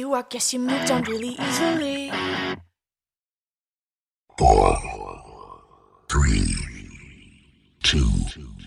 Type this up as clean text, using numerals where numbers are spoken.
you, I guess you moved on really easily. 4, 3, 2,